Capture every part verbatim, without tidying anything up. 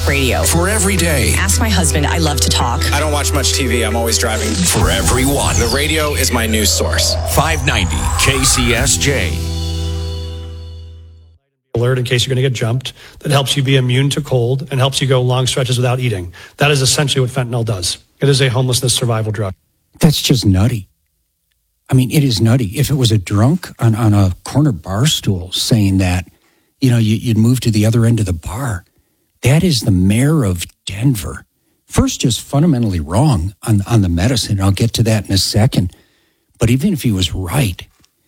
Talk Radio. For every day. Ask my husband. I love to talk. I don't watch much T V. I'm always driving. For everyone. The radio is my news source. five ninety K C S J. Alert in case you're going to get jumped, that helps you be immune to cold and helps you go long stretches without eating. That is essentially what fentanyl does. It is a homelessness survival drug. That's just nutty. I mean, it is nutty. If it was a drunk on, on a corner bar stool saying that, you know, you, you'd move to the other end of the bar. That is the mayor of Denver. First, just fundamentally wrong on, on the medicine. I'll get to that in a second. But even if he was right,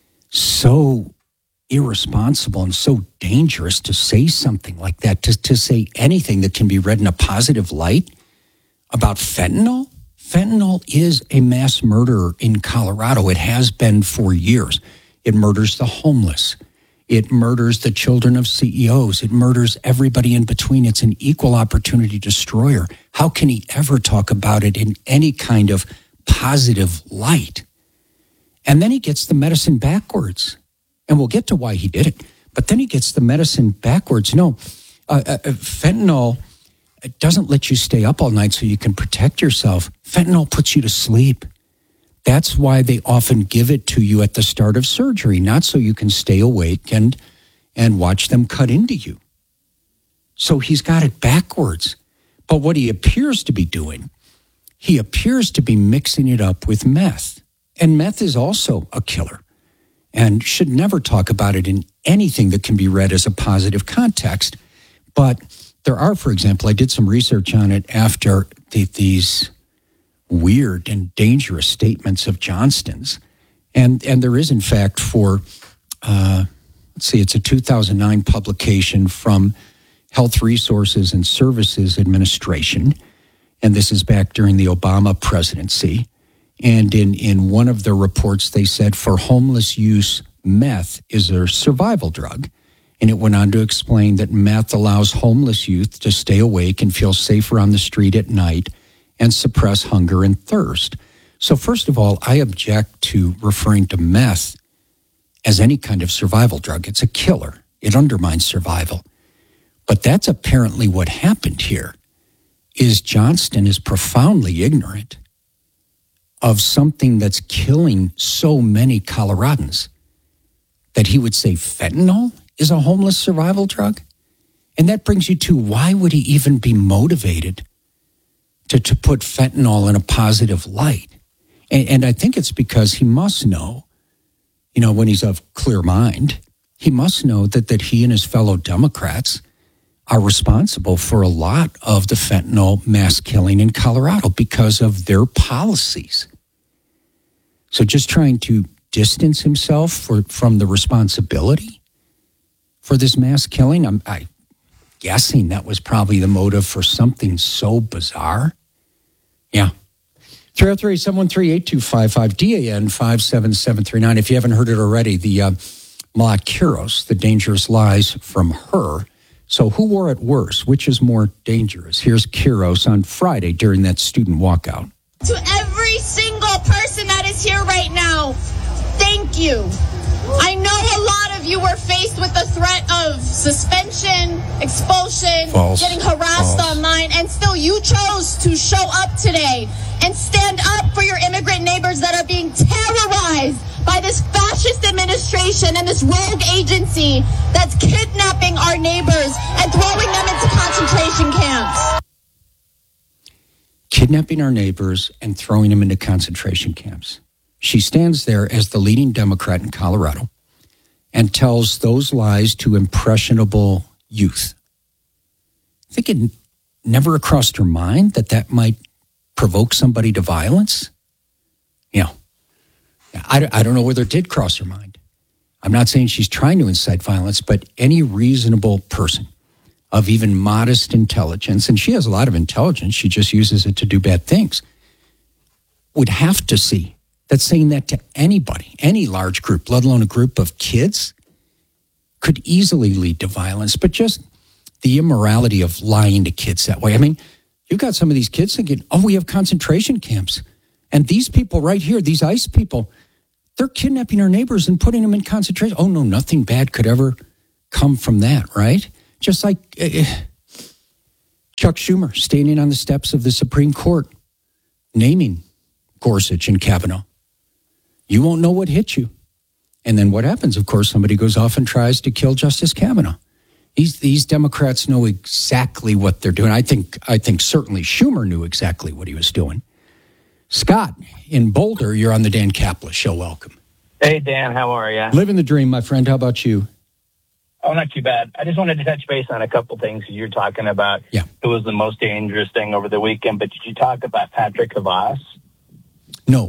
so irresponsible and so dangerous to say something like that, to, to say anything that can be read in a positive light about fentanyl. Fentanyl is a mass murderer in Colorado. It has been for years. It murders the homeless. It murders the children of C E Os. It murders everybody in between. It's an equal opportunity destroyer. How can he ever talk about it in any kind of positive light? And then he gets the medicine backwards. And we'll get to why he did it. But then he gets the medicine backwards. No, uh, uh, fentanyl doesn't let you stay up all night so you can protect yourself. Fentanyl puts you to sleep. That's why they often give it to you at the start of surgery, not so you can stay awake and, and watch them cut into you. So he's got it backwards. But what he appears to be doing, he appears to be mixing it up with meth. And meth is also a killer. And should never talk about it in anything that can be read as a positive context. But there are, for example, I did some research on it after the, these weird and dangerous statements of Johnston's. And and there is, in fact, for, uh, let's see, it's a two thousand nine publication from Health Resources and Services Administration. And this is back during the Obama presidency. And in, in one of the reports, they said for homeless use, meth is a survival drug. And it went on to explain that meth allows homeless youth to stay awake and feel safer on the street at night and suppress hunger and thirst. So first of all, I object to referring to meth as any kind of survival drug. It's a killer. It undermines survival. But that's apparently what happened here, is Johnston is profoundly ignorant of something that's killing so many Coloradans, that he would say fentanyl is a homeless survival drug. And that brings you to, why would he even be motivated to, to put fentanyl in a positive light? And, and I think it's because he must know, you know, when he's of clear mind, he must know that, that he and his fellow Democrats are responsible for a lot of the fentanyl mass killing in Colorado because of their policies. So just trying to distance himself for, from the responsibility for this mass killing, I'm I, guessing that was probably the motive for something so bizarre. Yeah. three oh three, seven one three, eight two five five, D A N five seven seven three nine. If you haven't heard it already, the uh, Malat Kiros, the dangerous lies from her. So who wore it worse? Which is more dangerous? Here's Kiros on Friday during that student walkout. To every single person that is here right now, thank you. I know a lot of you were faced with the threat of suspension, expulsion, False. getting harassed False. online, and still you chose to show up today and stand up for your immigrant neighbors that are being terrorized by this fascist administration and this rogue agency that's kidnapping our neighbors and throwing them into concentration camps. Kidnapping our neighbors and throwing them into concentration camps. She stands there as the leading Democrat in Colorado and tells those lies to impressionable youth. I think it never crossed her mind that that might provoke somebody to violence. You know, I, I don't know whether it did cross her mind. I'm not saying she's trying to incite violence, but any reasonable person of even modest intelligence, and she has a lot of intelligence, she just uses it to do bad things, would have to see that saying that to anybody, any large group, let alone a group of kids, could easily lead to violence. But just the immorality of lying to kids that way. I mean, you've got some of these kids thinking, oh, we have concentration camps. And these people right here, these ICE people, they're kidnapping our neighbors and putting them in concentration. Oh, no, nothing bad could ever come from that, right? Just like uh, Chuck Schumer standing on the steps of the Supreme Court, naming Gorsuch and Kavanaugh. You won't know what hit you. And then what happens? Of course, somebody goes off and tries to kill Justice Kavanaugh. These these Democrats know exactly what they're doing. I think I think certainly Schumer knew exactly what he was doing. Scott in Boulder, you're on the Dan Caplis Show. Welcome. Hey, Dan, how are you? Living the dream, my friend. How about you? Oh, not too bad. I just wanted to touch base on a couple things you're talking about. Yeah. It was the most dangerous thing over the weekend, but did you talk about Patrick Havas? No.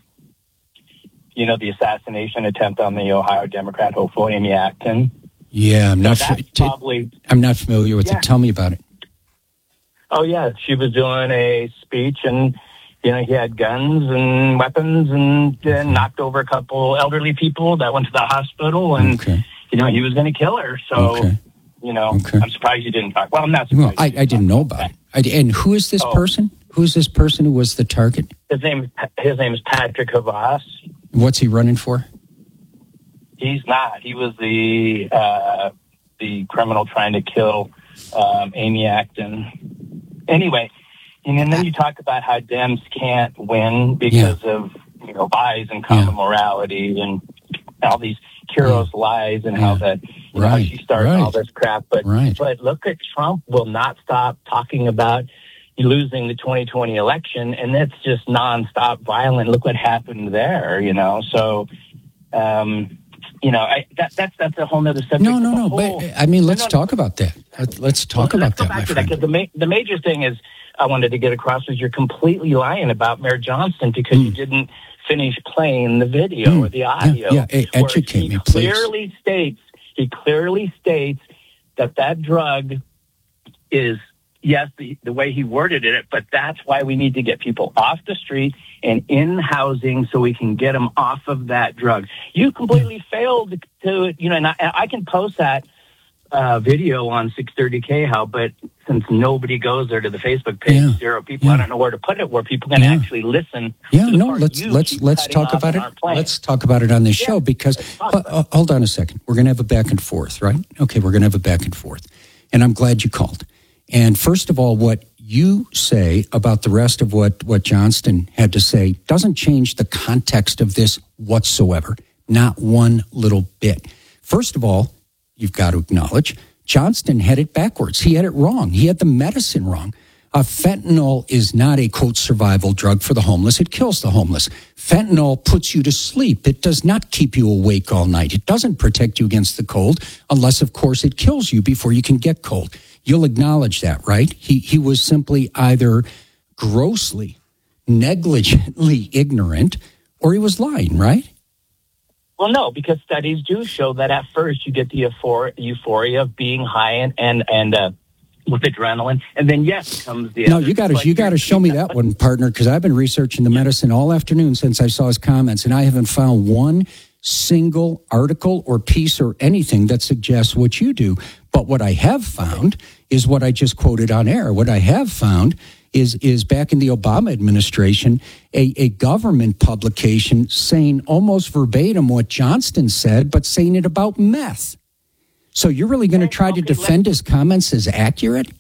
You know, the assassination attempt on the Ohio Democrat hopeful Amy Acton? Yeah, I'm not. So that's fa- probably, I'm not familiar with yeah. it. Tell me about it. Oh, yeah. She was doing a speech, and, you know, he had guns and weapons and uh, knocked over a couple elderly people that went to the hospital, and, Okay. you know, he was going to kill her. So, Okay. you know, Okay. I'm surprised you didn't talk. Well, I'm not Well, surprised. I, you I didn't know talk about it. I, and who is this Oh. person? Who is this person who was the target? His name, his name is Patrick Havas. What's he running for? He's not. He was the uh, the criminal trying to kill um, Amy Acton. Anyway, and then you talk about how Dems can't win because yeah. of you know lies and common yeah. morality and all these Kiros yeah. lies and yeah. how that you right. know, how she started right. all this crap. But right. but look at Trump will not stop talking about losing the twenty twenty election, and it's just nonstop violent. Look what happened there, you know. So, um, you know, I, that, that's that's a whole other subject. No, no, no. Whole, but I mean, let's no, no, talk about that. Let's talk well, about let's that, my to friend. That, the, ma- the major thing is I wanted to get across is you're completely lying about Mayor Johnston because mm. you didn't finish playing the video mm. or the audio. Yeah, yeah. Educate he me, please. Clearly states he clearly states that that drug is. Yes, the, the way he worded it, but that's why we need to get people off the street and in housing so we can get them off of that drug. You completely failed to, you know, and I, I can post that uh, video on six thirty K How, but since nobody goes there to the Facebook page, yeah. zero people, yeah. I don't know where to put it, where people can yeah. actually listen. Yeah, to the no, part let's you let's let's talk about it. Let's talk about it on this yeah. show because uh, uh, hold on a second, we're going to have a back and forth, right? Okay, we're going to have a back and forth, and I'm glad you called. And first of all, what you say about the rest of what, what Johnston had to say doesn't change the context of this whatsoever. Not one little bit. First of all, you've got to acknowledge Johnston had it backwards. He had it wrong. He had the medicine wrong. Uh, fentanyl is not a, quote, survival drug for the homeless. It kills the homeless. Fentanyl puts you to sleep. It does not keep you awake all night. It doesn't protect you against the cold unless, of course, it kills you before you can get cold. You'll acknowledge that, right? He he was simply either grossly, negligently ignorant, or he was lying, right? Well, no, because studies do show that at first you get the euphor- euphoria of being high and and, and uh, with adrenaline, and then yes comes the. No, you got to you got to show me that one, partner, because I've been researching the medicine all afternoon since I saw his comments, and I haven't found one single article or piece or anything that suggests what you do. But what I have found is what I just quoted on air. What I have found is is back in the Obama administration, a, a government publication saying almost verbatim what Johnston said, but saying it about meth. So you're really going to try okay, to defend his comments as accurate?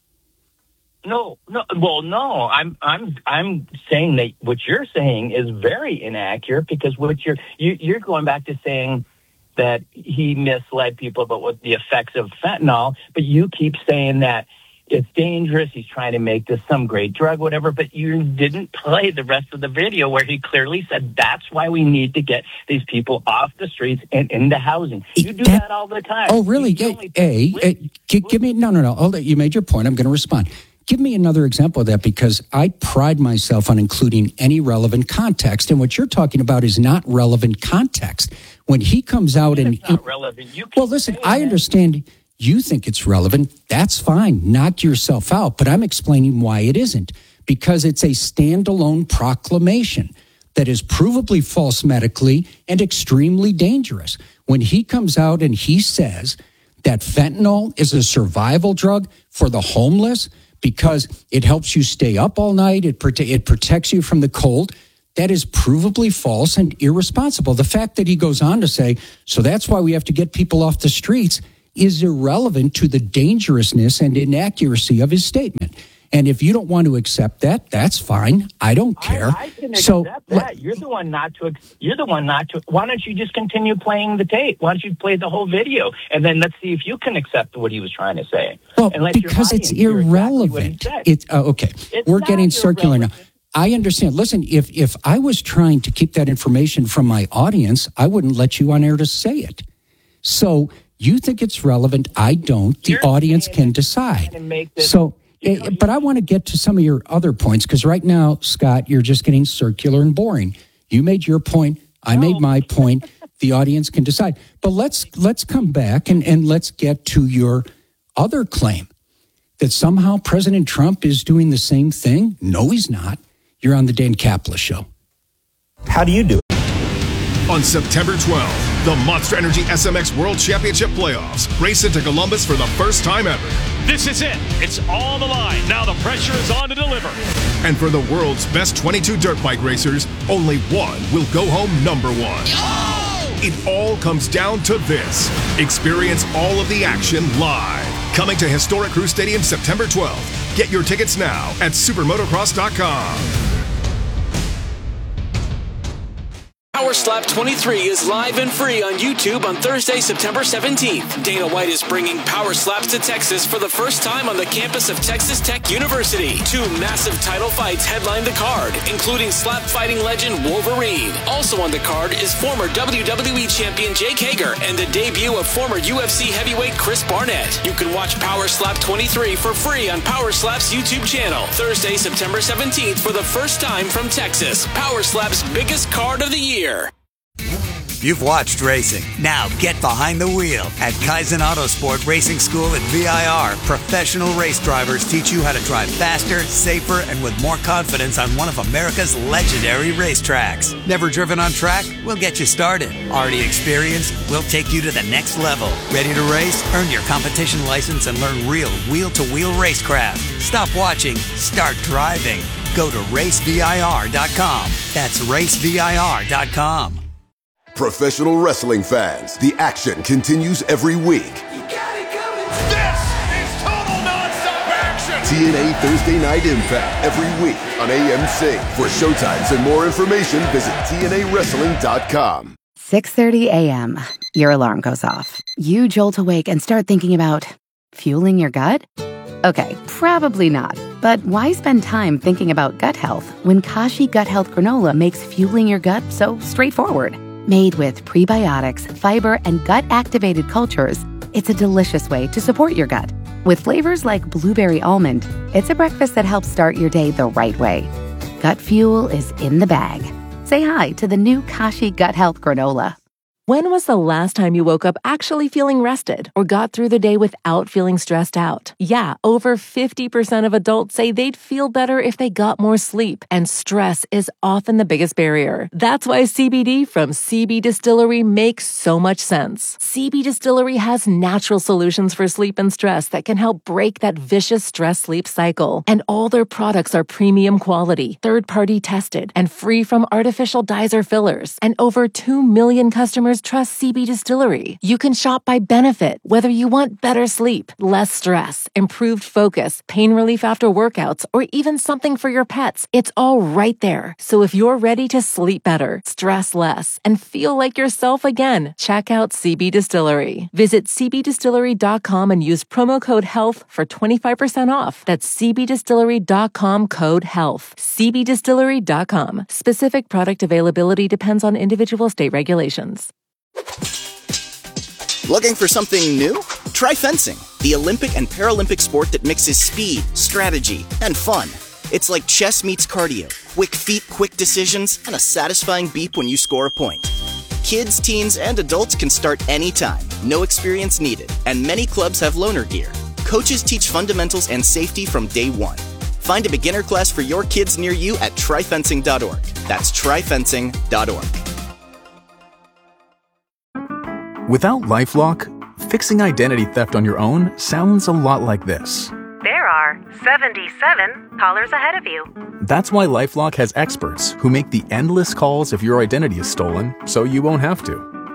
No, no. Well, no. I'm, I'm, I'm saying that what you're saying is very inaccurate because what you're, you, you're going back to saying that he misled people about what the effects of fentanyl, but you keep saying that it's dangerous. He's trying to make this some great drug, whatever, but you didn't play the rest of the video where he clearly said that's why we need to get these people off the streets and into housing. You do that, that all the time. Oh, really? A, a, a give, give me, no, no, no. Hold on. You made your point. I'm going to respond. Give me another example of that because I pride myself on including any relevant context. And what you're talking about is not relevant context. When he comes out and... It's not relevant. You well, listen, I that. understand you think it's relevant. That's fine. Knock yourself out. But I'm explaining why it isn't. Because it's a standalone proclamation that is provably false medically and extremely dangerous. When he comes out and he says that fentanyl is a survival drug for the homeless... because it helps you stay up all night, it prote- it protects you from the cold. That is provably false and irresponsible. The fact that he goes on to say, so that's why we have to get people off the streets, is irrelevant to the dangerousness and inaccuracy of his statement. And if you don't want to accept that, that's fine. I don't care. I, I can so, accept that. You're the one not to. You're the one not to. Why don't you just continue playing the tape? Why don't you play the whole video, and then let's see if you can accept what he was trying to say. Well, and let because it's irrelevant. Exactly it's uh, okay. It's We're getting circular now. irrelevant. I understand. Listen, if if I was trying to keep that information from my audience, I wouldn't let you on air to say it. So you think it's relevant? I don't. The You're audience saying can that- decide. and make this- So. You know, But I want to get to some of your other points because right now, Scott, you're just getting circular and boring. You made your point. I No. made my point. The audience can decide. But let's let's come back and, and let's get to your other claim that somehow President Trump is doing the same thing. No, he's not. You're on the Dan Caplis Show. How do you do it? On September twelfth, the Monster Energy S M X World Championship Playoffs race into Columbus for the first time ever. This is it. It's on the line. Now the pressure is on to deliver. And for the world's best twenty-two dirt bike racers, only one will go home number one. Oh! It all comes down to this. Experience all of the action live. Coming to Historic Crew Stadium September twelfth. Get your tickets now at supermotocross dot com. Power Slap twenty-three is live and free on YouTube on Thursday, September seventeenth. Dana White is bringing Power Slaps to Texas for the first time on the campus of Texas Tech University. Two massive title fights headline the card, including slap fighting legend Wolverine. Also on the card is former W W E champion Jake Hager and the debut of former U F C heavyweight Chris Barnett. You can watch Power Slap twenty-three for free on Power Slap's YouTube channel. Thursday, September seventeenth for the first time from Texas. Power Slap's biggest card of the year. You've watched racing. Now get behind the wheel. At Kaizen Autosport Racing School at V I R, professional race drivers teach you how to drive faster, safer, and with more confidence on one of America's legendary racetracks. Never driven on track? We'll get you started. Already experienced? We'll take you to the next level. Ready to race? Earn your competition license and learn real wheel-to-wheel racecraft. Stop watching. Start driving. Go to race V I R dot com. That's race V I R dot com. Professional wrestling fans, the action continues every week. You got it coming. This is total nonstop action. T N A Thursday Night Impact every week on A M C. For showtimes and more information, visit T N A wrestling dot com. six thirty a.m. Your alarm goes off. You jolt awake and start thinking about fueling your gut? Okay, probably not. But why spend time thinking about gut health when Kashi Gut Health Granola makes fueling your gut so straightforward? Made with prebiotics, fiber, and gut-activated cultures, it's a delicious way to support your gut. With flavors like blueberry almond, it's a breakfast that helps start your day the right way. Gut fuel is in the bag. Say hi to the new Kashi Gut Health Granola. When was the last time you woke up actually feeling rested or got through the day without feeling stressed out? Yeah, over fifty percent of adults say they'd feel better if they got more sleep, and stress is often the biggest barrier. That's why C B D from C B Distillery makes so much sense. C B Distillery has natural solutions for sleep and stress that can help break that vicious stress-sleep cycle. And all their products are premium quality, third-party tested, and free from artificial dyes or fillers. And over two million customers trust C B Distillery. You can shop by benefit, whether you want better sleep, less stress, improved focus, pain relief after workouts, or even something for your pets. It's all right there. So if you're ready to sleep better, stress less, and feel like yourself again, check out C B Distillery. Visit C B distillery dot com and use promo code HEALTH for twenty-five percent off. That's C B distillery dot com code HEALTH. C B distillery dot com. Specific product availability depends on individual state regulations. Looking for something new? Try fencing, the Olympic and Paralympic sport that mixes speed, strategy, and fun. It's like chess meets cardio, quick feet, quick decisions, and a satisfying beep when you score a point. Kids, teens, and adults can start anytime, no experience needed, and many clubs have loaner gear. Coaches teach fundamentals and safety from day one. Find a beginner class for your kids near you at try fencing dot org. That's try fencing dot org. Without LifeLock, fixing identity theft on your own sounds a lot like this. There are seventy-seven callers ahead of you. That's why LifeLock has experts who make the endless calls if your identity is stolen, so you won't have to.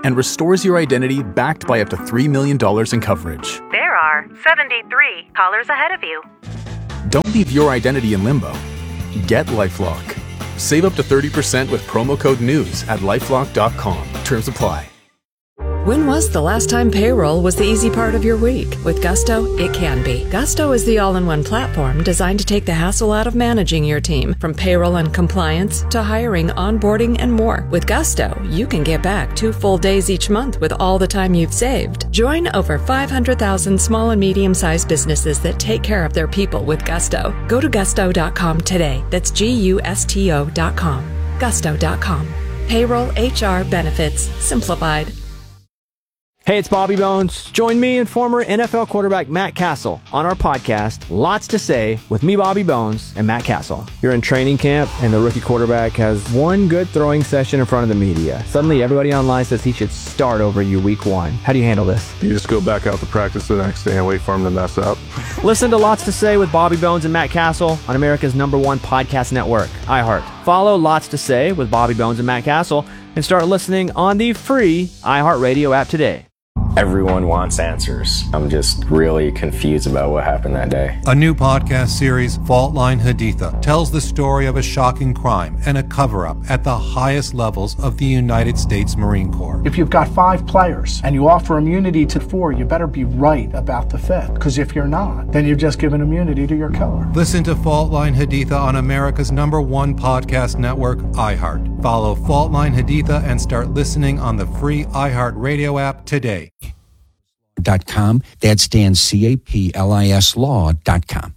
and restores your identity backed by up to three million dollars in coverage. There are seventy-three callers ahead of you. Don't leave your identity in limbo. Get LifeLock. Save up to thirty percent with promo code NEWS at lifelock dot com. Terms apply. When was the last time payroll was the easy part of your week? With Gusto, it can be. Gusto is the all-in-one platform designed to take the hassle out of managing your team, from payroll and compliance to hiring, onboarding, and more. With Gusto, you can get back two full days each month with all the time you've saved. Join over five hundred thousand small and medium-sized businesses that take care of their people with Gusto. Go to gusto dot com today. That's G U S T O dot com. gusto dot com. Payroll, H R, benefits, simplified. Hey, it's Bobby Bones. Join me and former N F L quarterback Matt Castle on our podcast, Lots to Say, with me, Bobby Bones, and Matt Castle. You're in training camp, and the rookie quarterback has one good throwing session in front of the media. Suddenly, everybody online says he should start over you week one. How do you handle this? You just go back out to practice the next day and wait for him to mess up. Listen to Lots to Say with Bobby Bones and Matt Castle on America's number one podcast network, iHeart. Follow Lots to Say with Bobby Bones and Matt Castle and start listening on the free iHeartRadio app today. Everyone wants answers. I'm just really confused about what happened that day. A new podcast series, Fault Line Haditha, tells the story of a shocking crime and a cover-up at the highest levels of the United States Marine Corps. If you've got five players and you offer immunity to four, you better be right about the fifth. Because if you're not, then you've just given immunity to your killer. Listen to Fault Line Haditha on America's number one podcast network, iHeart. Follow Fault Line Haditha and start listening on the free iHeartRadio app today. Dot com. That stands C A P L I S law dot com.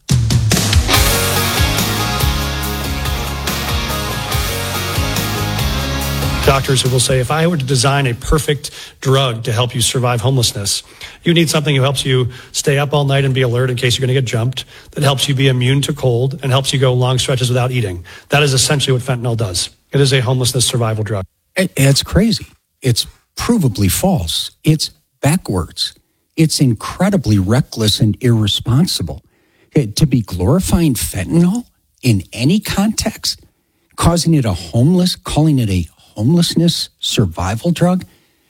Doctors who will say, if I were to design a perfect drug to help you survive homelessness, you need something that helps you stay up all night and be alert in case you're going to get jumped, that helps you be immune to cold, and helps you go long stretches without eating. That is essentially what fentanyl does. It is a homelessness survival drug. It, it's crazy. It's provably false. It's backwards. It's incredibly reckless and irresponsible. It, to be glorifying fentanyl in any context, causing it a homeless, calling it a homelessness survival drug.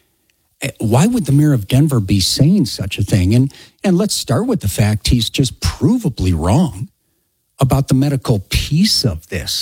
Why would the mayor of Denver be saying such a thing? And and let's start with the fact he's just provably wrong about the medical piece of this.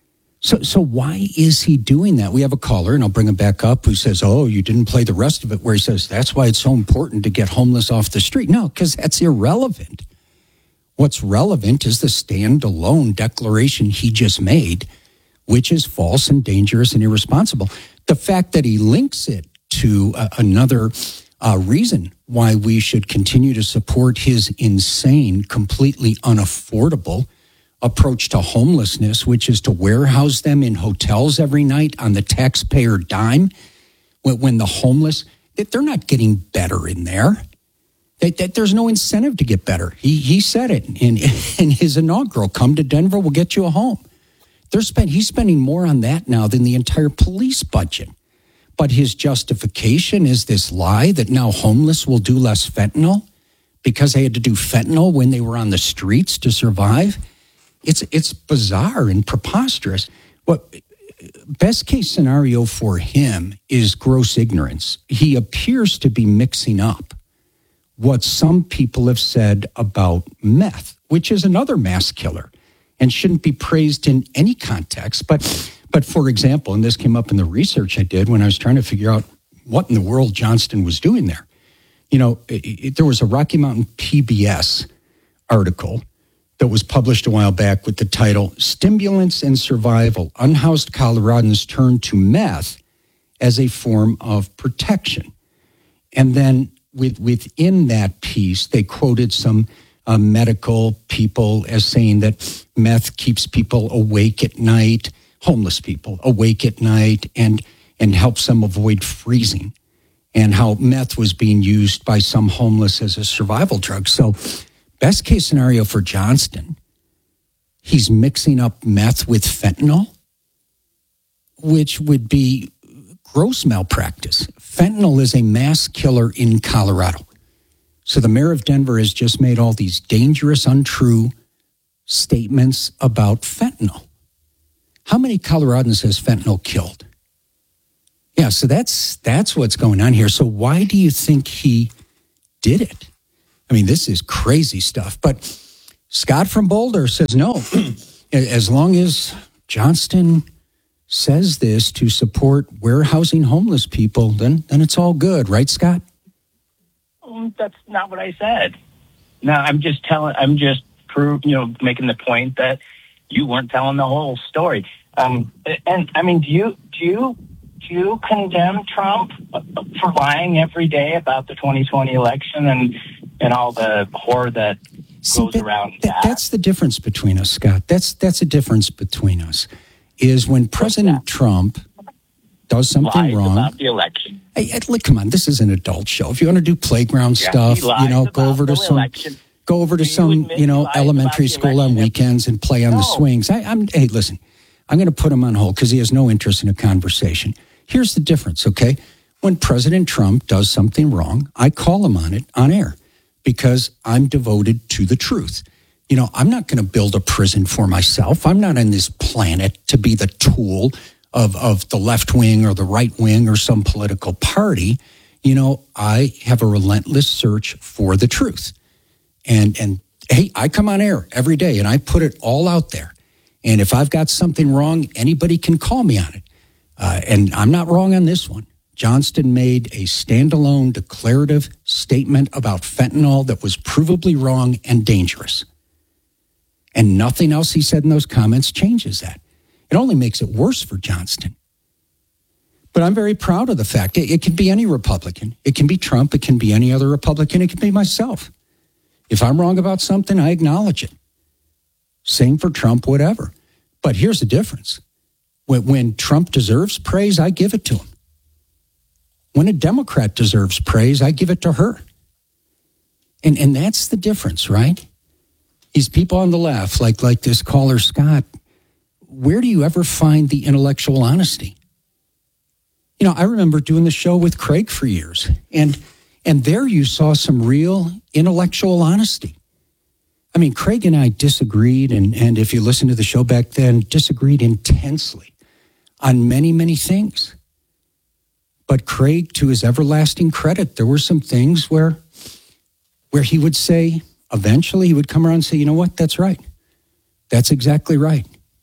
So so why is he doing that? We have a caller, and I'll bring him back up, who says, oh, you didn't play the rest of it, where he says, that's why it's so important to get homeless off the street. No, because that's irrelevant. What's relevant is the standalone declaration he just made, which is false and dangerous and irresponsible. The fact that he links it to uh, another uh, reason why we should continue to support his insane, completely unaffordable approach to homelessness, which is to warehouse them in hotels every night on the taxpayer dime, when, when the homeless, they're not getting better in there. They, they, there's no incentive to get better. He he said it in, in his inaugural, come to Denver, we'll get you a home. They're spend, he's spending more on that now than the entire police budget. But his justification is this lie that now homeless will do less fentanyl because they had to do fentanyl when they were on the streets to survive. It's it's bizarre and preposterous. What best case scenario for him is gross ignorance. He appears to be mixing up what some people have said about meth, which is another mass killer and shouldn't be praised in any context. But but for example, and this came up in the research I did when I was trying to figure out what in the world Johnston was doing there. You know, it, it, there was a Rocky Mountain P B S article that was published a while back with the title, Stimulants and Survival, Unhoused Coloradans Turn to Meth as a Form of Protection. And then with, within that piece, they quoted some uh, medical people as saying that meth keeps people awake at night, homeless people awake at night, and, and helps them avoid freezing, and how meth was being used by some homeless as a survival drug. So best case scenario for Johnston, he's mixing up meth with fentanyl, which would be gross malpractice. Fentanyl is a mass killer in Colorado. So the mayor of Denver has just made all these dangerous, untrue statements about fentanyl. How many Coloradans has fentanyl killed? Yeah, so that's that's what's going on here. So why do you think he did it? I mean, this is crazy stuff. But Scott from Boulder says no. As long as Johnston says this to support warehousing homeless people, then then it's all good, right, Scott? Well, that's not what I said. No, I'm just telling. I'm just prove, you know, making the point that you weren't telling the whole story. Um, and I mean, do you do you do you condemn Trump for lying every day about the twenty twenty election and and all the horror that See, goes that, around that, that? That's the difference between us, Scott. That's that's a difference between us. Is when President Trump does something Lies wrong about the election. Hey, hey, look, come on, this is an adult show. If you want to do playground Yeah, stuff, he lies you know, go about over to the some, election. go over to Do you some, admit you know, he lies elementary about the school on election? weekends and play on the No. swings. I, I'm, hey, listen, I'm going to put him on hold because he has no interest in a conversation. Here's the difference, okay? When President Trump does something wrong, I call him on it on air because I'm devoted to the truth. You know, I'm not going to build a prison for myself. I'm not on this planet to be the tool of, of the left wing or the right wing or some political party. You know, I have a relentless search for the truth. And, and hey, I come on air every day and I put it all out there. And if I've got something wrong, anybody can call me on it. Uh, and I'm not wrong on this one. Johnston made a standalone declarative statement about fentanyl that was provably wrong and dangerous. And nothing else he said in those comments changes that. It only makes it worse for Johnston. But I'm very proud of the fact it, it can be any Republican. It can be Trump. It can be any other Republican. It can be myself. If I'm wrong about something, I acknowledge it. Same for Trump, whatever. But here's the difference. When, when Trump deserves praise, I give it to him. When a Democrat deserves praise, I give it to her. And, and that's the difference, right? These people on the left, like, like this caller, Scott, where do you ever find the intellectual honesty? You know, I remember doing the show with Craig for years, and and there you saw some real intellectual honesty. I mean, Craig and I disagreed, and, and if you listen to the show back then, disagreed intensely on many, many things. But Craig, to his everlasting credit, there were some things where where he would say, eventually he would come around and say, you know what, that's right. That's exactly right.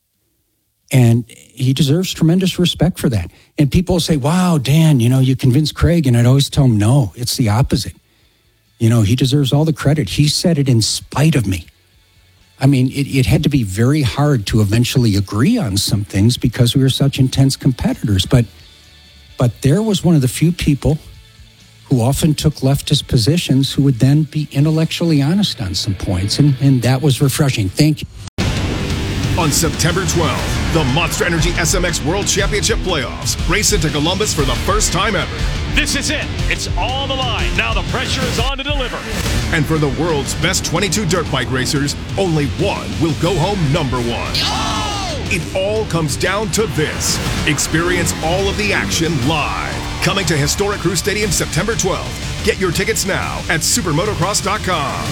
And he deserves tremendous respect for that. And people say, wow, Dan, you know, you convinced Craig. And I'd always tell him, no, it's the opposite. You know, he deserves all the credit. He said it in spite of me. I mean, it, it had to be very hard to eventually agree on some things because we were such intense competitors. But, but there was one of the few people who often took leftist positions who would then be intellectually honest on some points. And, and that was refreshing. Thank you. On September twelfth, the Monster Energy S M X World Championship Playoffs race into Columbus for the first time ever. This is it. It's all on the line. Now the pressure is on to deliver. And for the world's best twenty-two dirt bike racers, only one will go home number one. Oh! It all comes down to this. Experience all of the action live. Coming to historic Crew Stadium September twelfth. Get your tickets now at supermotocross dot com.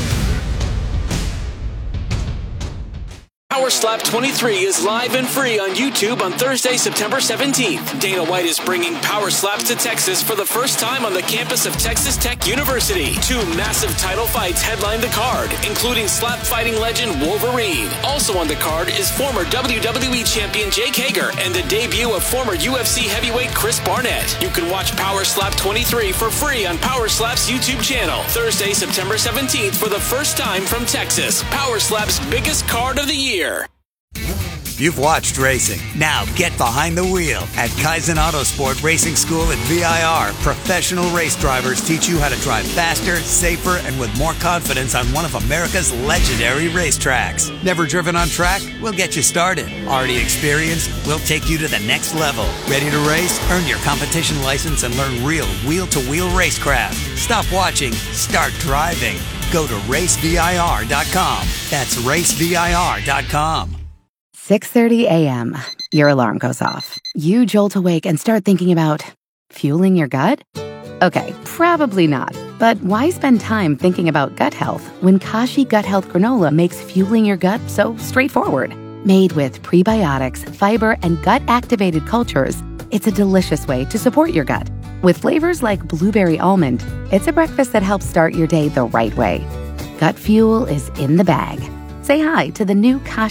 Power Slap twenty-three is live and free on YouTube on Thursday, September seventeenth. Dana White is bringing Power Slaps to Texas for the first time on the campus of Texas Tech University. Two massive title fights headline the card, including slap fighting legend Wolverine. Also on the card is former W W E champion Jake Hager and the debut of former U F C heavyweight Chris Barnett. You can watch Power Slap twenty-three for free on Power Slap's YouTube channel. Thursday, September seventeenth for the first time from Texas. Power Slap's biggest card of the year. You've watched racing. Now get behind the wheel. At Kaizen Autosport Racing School at V I R, professional race drivers teach you how to drive faster, safer, and with more confidence on one of America's legendary racetracks. Never driven on track? We'll get you started. Already experienced? We'll take you to the next level. Ready to race? Earn your competition license and learn real wheel-to-wheel racecraft. Stop watching. Start driving. Go to race V I R dot com. That's race V I R dot com. six thirty a.m. Your alarm goes off. You jolt awake and start thinking about fueling your gut? Okay, probably not. But why spend time thinking about gut health when Kashi Gut Health Granola makes fueling your gut so straightforward? Made with prebiotics, fiber, and gut-activated cultures, it's a delicious way to support your gut. With flavors like blueberry almond, it's a breakfast that helps start your day the right way. Gut Fuel is in the bag. Say hi to the new Kashi